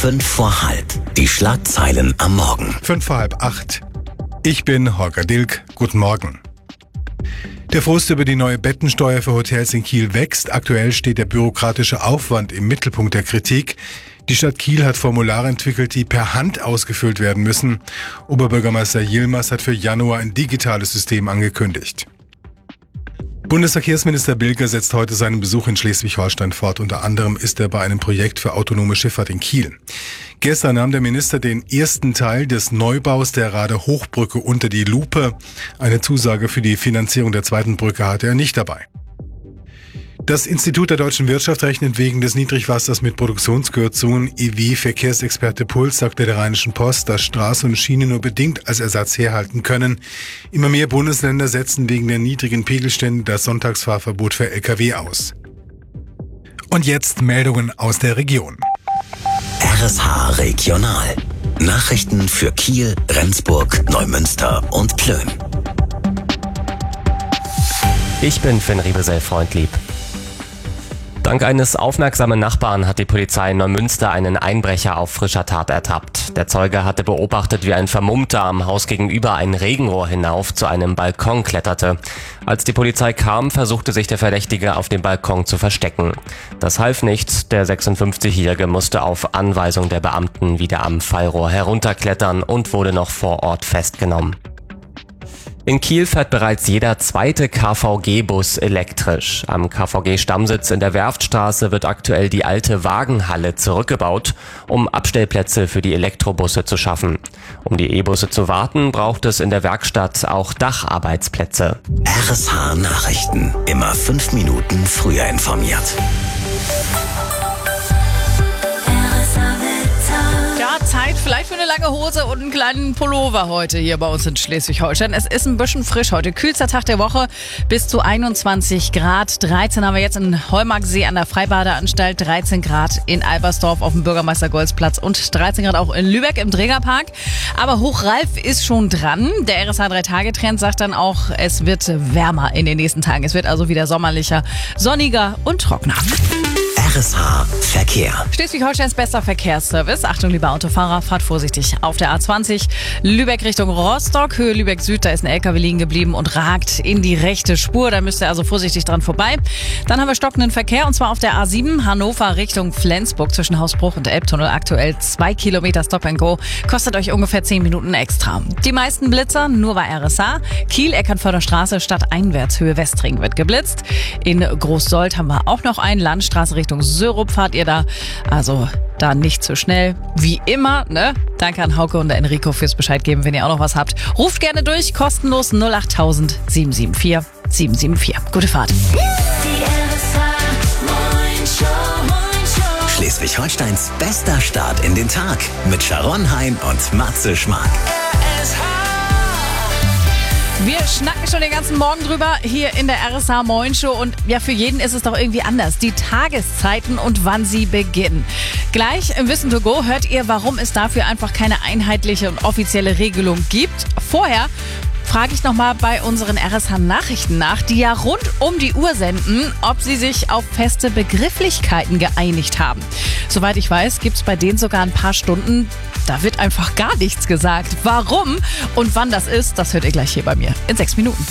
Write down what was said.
5 vor halb. Die Schlagzeilen am Morgen. 7:55. Ich bin Holger Dilk. Guten Morgen. Der Frust über die neue Bettensteuer für Hotels in Kiel wächst. Aktuell steht der bürokratische Aufwand im Mittelpunkt der Kritik. Die Stadt Kiel hat Formulare entwickelt, die per Hand ausgefüllt werden müssen. Oberbürgermeister Yilmaz hat für Januar ein digitales System angekündigt. Bundesverkehrsminister Bilger setzt heute seinen Besuch in Schleswig-Holstein fort. Unter anderem ist er bei einem Projekt für autonome Schifffahrt in Kiel. Gestern nahm der Minister den ersten Teil des Neubaus der Rade-Hochbrücke unter die Lupe. Eine Zusage für die Finanzierung der zweiten Brücke hatte er nicht dabei. Das Institut der deutschen Wirtschaft rechnet wegen des Niedrigwassers mit Produktionskürzungen. EW-Verkehrsexperte Puls sagte der Rheinischen Post, dass Straße und Schiene nur bedingt als Ersatz herhalten können. Immer mehr Bundesländer setzen wegen der niedrigen Pegelstände das Sonntagsfahrverbot für Lkw aus. Und jetzt Meldungen aus der Region. RSH Regional. Nachrichten für Kiel, Rendsburg, Neumünster und Plön. Ich bin Finn Riebesell-Freundlieb. Dank eines aufmerksamen Nachbarn hat die Polizei in Neumünster einen Einbrecher auf frischer Tat ertappt. Der Zeuge hatte beobachtet, wie ein Vermummter am Haus gegenüber ein Regenrohr hinauf zu einem Balkon kletterte. Als die Polizei kam, versuchte sich der Verdächtige auf dem Balkon zu verstecken. Das half nichts, der 56-Jährige musste auf Anweisung der Beamten wieder am Fallrohr herunterklettern und wurde noch vor Ort festgenommen. In Kiel fährt bereits jeder zweite KVG-Bus elektrisch. Am KVG-Stammsitz in der Werftstraße wird aktuell die alte Wagenhalle zurückgebaut, um Abstellplätze für die Elektrobusse zu schaffen. Um die E-Busse zu warten, braucht es in der Werkstatt auch Dacharbeitsplätze. RSH Nachrichten. Immer 5 Minuten früher informiert. Zeit vielleicht für eine lange Hose und einen kleinen Pullover heute hier bei uns in Schleswig-Holstein. Es ist ein bisschen frisch heute. Kühlster Tag der Woche bis zu 21 Grad. 13 haben wir jetzt in Heumarksee an der Freibadeanstalt, 13 Grad in Albersdorf auf dem Bürgermeister-Goltz-Platz und 13 Grad auch in Lübeck im Drägerpark. Aber Hochralf ist schon dran. Der RSH 3-Tage-Trend sagt dann auch, es wird wärmer in den nächsten Tagen. Es wird also wieder sommerlicher, sonniger und trockener. RSH Verkehr. Schleswig-Holsteins bester Verkehrsservice. Achtung, liebe Autofahrer, fahrt vorsichtig auf der A20. Lübeck Richtung Rostock, Höhe Lübeck Süd, da ist ein LKW liegen geblieben und ragt in die rechte Spur. Da müsst ihr also vorsichtig dran vorbei. Dann haben wir stockenden Verkehr und zwar auf der A7 Hannover Richtung Flensburg zwischen Hausbruch und Elbtunnel. Aktuell 2 Kilometer Stop and Go. Kostet euch ungefähr 10 Minuten extra. Die meisten Blitzer nur bei RSH. Kiel, Eckernförder Straße, stadteinwärts, Höhe Westring wird geblitzt. In Großsold haben wir auch noch einen, Landstraße Richtung Syrup fahrt ihr da, also da nicht zu schnell, wie immer, ne? Danke an Hauke und der Enrico fürs Bescheid geben, wenn ihr auch noch was habt. Ruft gerne durch, kostenlos 08000 774 774. Gute Fahrt. Schleswig-Holsteins bester Start in den Tag mit Sharon Hein und Matze Schmark. Wir schnacken schon den ganzen Morgen drüber hier in der RSH Moin Show und ja, für jeden ist es doch irgendwie anders. Die Tageszeiten und wann sie beginnen. Gleich im Wissen to go hört ihr, warum es dafür einfach keine einheitliche und offizielle Regelung gibt. Vorher frage ich nochmal bei unseren RSH-Nachrichten nach, die ja rund um die Uhr senden, ob sie sich auf feste Begrifflichkeiten geeinigt haben. Soweit ich weiß, gibt es bei denen sogar ein paar Stunden, da wird einfach gar nichts gesagt. Warum und wann das ist, das hört ihr gleich hier bei mir in 6 Minuten.